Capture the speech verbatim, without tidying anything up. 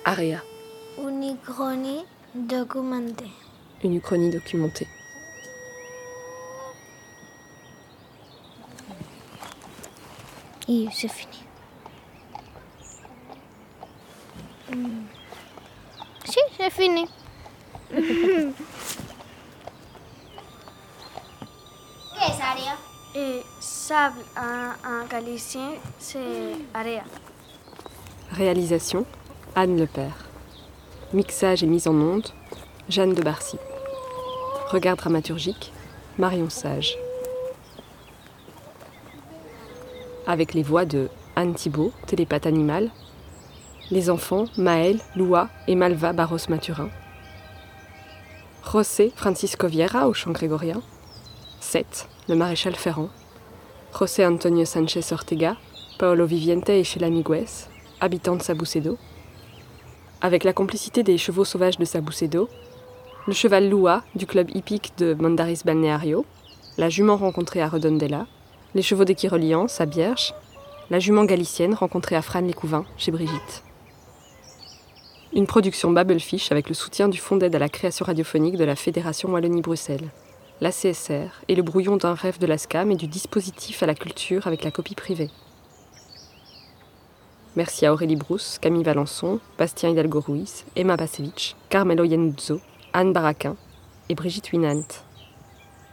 Area. Une uchronie documentée. Une uchronie documentée. Et c'est fini. Mm. Si, c'est fini. Qu'est-ce Area? Et sable en, en galicien, c'est Area. Réalisation, Anne Lepère. Mixage et mise en onde, Jeanne de Barcy. Regard dramaturgique, Marion Sage. Avec les voix de Anne Thibault, télépathe animale, les enfants Maël, Loua et Malva Barros-Mathurin, José Francisco Vieira au chant grégorien, Seth, le maréchal Ferrand, José Antonio Sánchez Ortega, Paolo Viviente et Sheila Miguez, habitants de Sabucedo, avec la complicité des chevaux sauvages de Sabucedo, le cheval Loua du club hippique de Mondaris Balneario, la jument rencontrée à Redondela, les chevaux d'Équiroliance à Bierge, la jument galicienne rencontrée à Frasnes-les-Couvains chez Brigitte. Une production Babelfish avec le soutien du Fonds d'aide à la création radiophonique de la Fédération Wallonie-Bruxelles, l'A C S R et le brouillon d'un rêve de la SCAM et du dispositif à la culture avec la copie privée. Merci à Aurélie Brousse, Camille Valençon, Bastien Hidalgo-Ruiz, Emma Basevich, Carmelo Yenuzzo, Anne Baraquin et Brigitte Winant.